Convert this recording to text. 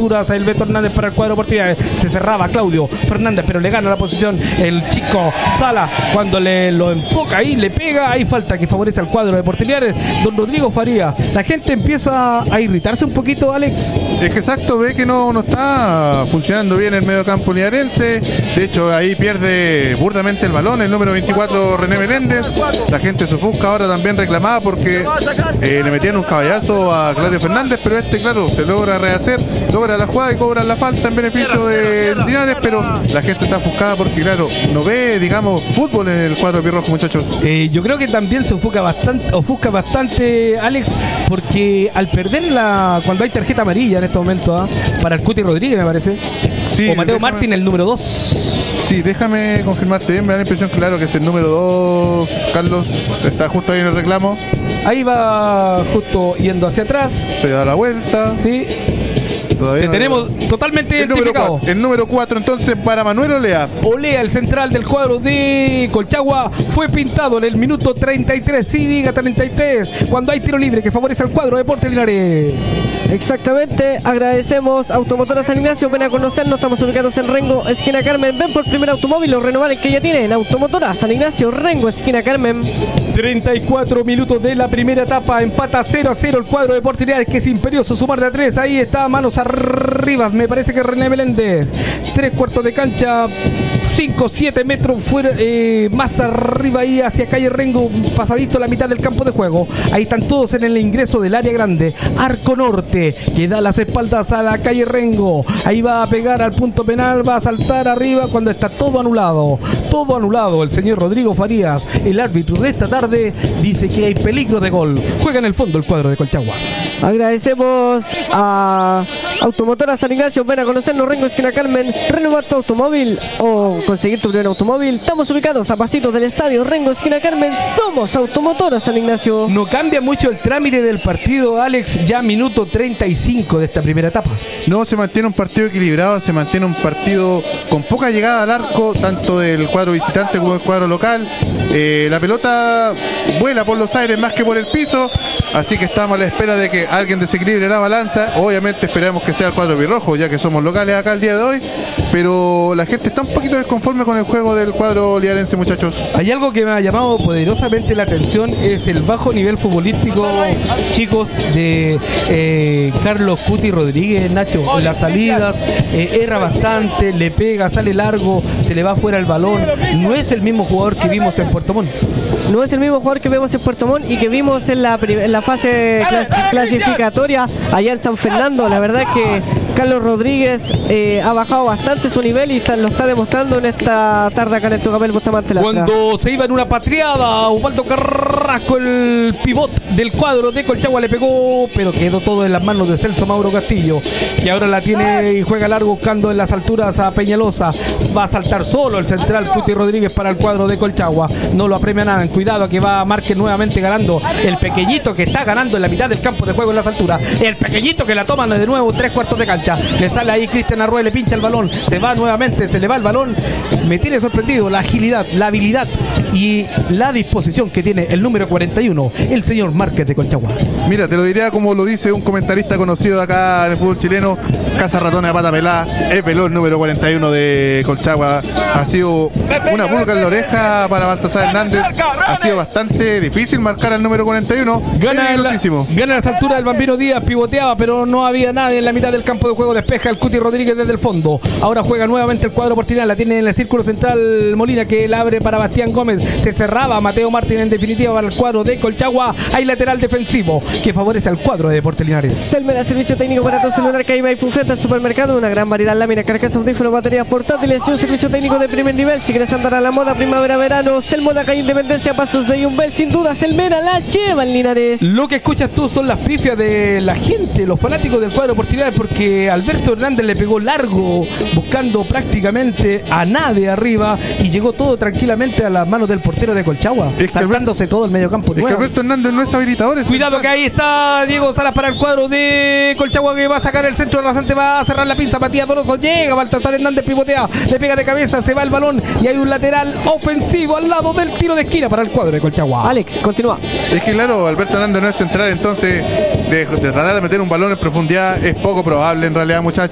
alturas a Alberto Hernández para el cuadro Portinares. Se cerraba Claudio Fernández, pero le gana la posición el chico Sala. Cuando lo enfoca ahí, le pega, hay falta que favorece al cuadro de Portinares. Don Rodrigo Faría, la gente empieza a irritarse un poquito, Alex. Es que exacto, ve que no está funcionando bien el medio campo linarense. De hecho, ahí pierde burdamente el balón el número 24, René Meléndez. La gente se ofusca, ahora también reclamaba porque le metían un caballazo a Claudio Fernández, pero claro, se logra rehacer, logra la jugada y cobra la falta en beneficio de Linares, pero la gente está ofuscada porque, claro, no ve, digamos, fútbol en el cuadro pirrojo, muchachos. Yo creo que también se ofusca bastante, Alex, porque al perder cuando hay tarjeta amarilla en este momento, para el Cuti Rodríguez, me parece, sí, o Mateo Martín, el número 2. Sí, déjame confirmarte bien, me da la impresión, claro, que es el número 2, Carlos, está justo ahí en el reclamo. Ahí va justo yendo hacia atrás. Se da la vuelta. Sí. Todavía Te tenemos totalmente identificado. El número 4 entonces para Manuel Olea. Olea, el central del cuadro de Colchagua, fue pintado en el minuto 33. Sí, diga 33. Cuando hay tiro libre que favorece al cuadro de Deportes Linares. Exactamente, agradecemos Automotora San Ignacio, ven a conocernos, estamos ubicados en Rengo, esquina Carmen, ven por primer automóvil o renovar el que ya tienen. Automotora San Ignacio, Rengo, esquina Carmen. 34 minutos de la primera etapa, empata 0-0 el cuadro de Deportes Linares, que es imperioso sumar de a 3, ahí está, manos arriba, me parece que René Meléndez, 3/4 de cancha, 5-7 metros fuera, más arriba ahí hacia calle Rengo, pasadito la mitad del campo de juego. Ahí están todos en el ingreso del área grande. Arco norte, que da las espaldas a la calle Rengo. Ahí va a pegar al punto penal, va a saltar arriba cuando está todo anulado. Todo anulado. El señor Rodrigo Farías, el árbitro de esta tarde, dice que hay peligro de gol. Juega en el fondo el cuadro de Colchagua. Agradecemos a Automotora San Ignacio, ven a conocernos, Rengo, esquina Carmen, renovar tu automóvil o conseguir tu primer automóvil. Estamos ubicados a pasitos del estadio Rengo, esquina Carmen, somos Automotora San Ignacio. No cambia mucho el trámite del partido, Alex, ya minuto 35 de esta primera etapa. No, se mantiene un partido equilibrado, se mantiene un partido con poca llegada al arco, tanto del cuadro visitante como del cuadro local. La pelota vuela por los aires más que por el piso, así que estamos a la espera de que alguien desequilibre la balanza. Obviamente esperamos que sea el cuadro birrojo, ya que somos locales acá el día de hoy, pero la gente está un poquito desconforme con el juego del cuadro linarense, muchachos. Hay algo que me ha llamado poderosamente la atención, es el bajo nivel futbolístico, chicos, de Carlos Cuti Rodríguez, Nacho. En las salidas erra bastante, le pega, sale largo, se le va fuera el balón. No es el mismo jugador que vimos en Puerto Montt. No es el mismo jugador que vemos en Puerto Montt y que vimos en la fase clasificatoria allá en San Fernando. La verdad es que Carlos Rodríguez ha bajado bastante su nivel y lo está demostrando en esta tarde acá en el Tucapel Bustamante. Cuando se iba en una patriada, Osvaldo Carrasco, el pivot del cuadro de Colchagua, le pegó, pero quedó todo en las manos de Celso Mauro Castillo, que ahora la tiene y juega largo buscando en las alturas a Peñalosa. Va a saltar solo el central Cuti Rodríguez para el cuadro de Colchagua. No lo apremia nada. Cuidado que va a Márquez nuevamente ganando. El pequeñito que está ganando en la mitad del campo de juego en las alturas. El pequeñito que la toma de nuevo 3/4 de cancha. Le sale ahí Cristian Arrué, le pincha el balón. Se va nuevamente, se le va el balón. Me tiene sorprendido la agilidad, la habilidad y la disposición que tiene el número 41, el señor Márquez de Colchagua. Mira, te lo diría como lo dice un comentarista conocido de acá en el fútbol chileno: Casa Ratona de Pata Pelá, es Pelón, número 41 de Colchagua. Ha sido una pulga en la oreja para Baltasar Hernández. Ha sido bastante difícil marcar al número 41. Gana las alturas del Bambino Díaz, pivoteaba, pero no había nadie en la mitad del campo de juego. Despeja el Cuti Rodríguez desde el fondo. Ahora juega nuevamente el cuadro portinal. La tiene en el círculo central Molina, que la abre para Bastián Gómez. Se cerraba Mateo Martín en definitiva para el cuadro de Colchagua. Hay lateral defensivo que favorece al cuadro de Deportes Linares. Selmera, servicio técnico para tu celular, que hay Maipú frente al supermercado. Una gran variedad, láminas, carcasas, audífonos, baterías portátiles y un servicio técnico de primer nivel. Si quieres andar a la moda primavera-verano, Selmona, calle Independencia, pasos de Yumbel. Sin duda, Selmera la lleva en Linares. Lo que escuchas tú son las pifias de la gente, los fanáticos del cuadro portinal, porque Alberto Hernández le pegó largo, buscando prácticamente a nadie arriba, y llegó todo tranquilamente a las manos del portero de Colchagua, saltándose todo el medio campo. Es que Alberto Hernández no es habilitador. Cuidado que ahí está Diego Salas para el cuadro de Colchagua, que va a sacar el centro rasante, va a cerrar la pinza. Matías Donoso llega, Baltasar Hernández pivotea, le pega de cabeza, se va el balón y hay un lateral ofensivo al lado del tiro de esquina para el cuadro de Colchagua. Alex, continúa. Es que claro, Alberto Hernández no es central, entonces de tratar de meter un balón en profundidad es poco probable en realidad, muchachos.